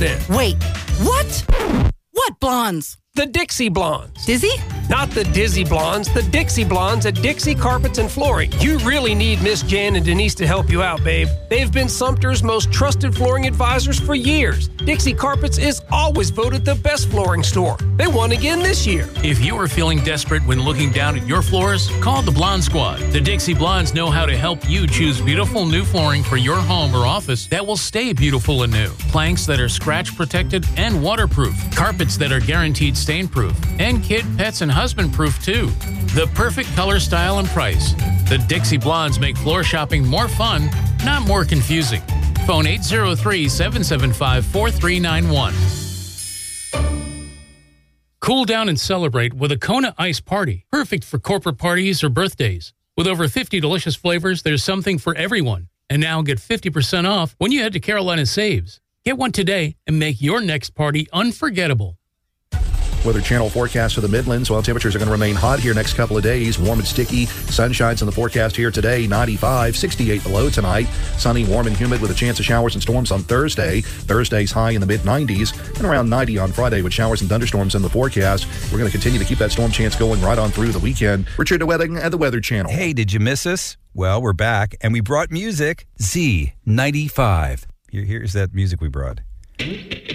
then. Wait, what? What blondes? The Dixie Blondes. Dizzy? Not the Dizzy Blondes, the Dixie Blondes at Dixie Carpets and Flooring. You really need Miss Jan and Denise to help you out, babe. They've been Sumter's most trusted flooring advisors for years. Dixie Carpets is always voted the best flooring store. They won again this year. If you are feeling desperate when looking down at your floors, call the Blonde Squad. The Dixie Blondes know how to help you choose beautiful new flooring for your home or office that will stay beautiful and new. Planks that are scratch protected and waterproof. Carpets that are guaranteed stain proof. And kid, pets, and husband proof too. The perfect color, style, and price. The Dixie Blondes make floor shopping more fun, not more confusing. Phone 803-775-4391. Cool down and celebrate with a Kona Ice Party. Perfect for corporate parties or birthdays. With over 50 delicious flavors, there's something for everyone. And now get 50% off when you head to Carolina Saves. Get one today and make your next party unforgettable. Weather Channel forecast for the Midlands. Well, temperatures are going to remain hot here next couple of days. Warm and sticky. Sun shines in the forecast here today. 95, 68 below tonight. Sunny, warm, and humid with a chance of showers and storms on Thursday. Thursday's high in the mid-90s and around 90 on Friday with showers and thunderstorms in the forecast. We're going to continue to keep that storm chance going right on through the weekend. Richard DeWetting at the Weather Channel. Hey, did you miss us? Well, we're back, and we brought music. Z95. Here's that music we brought.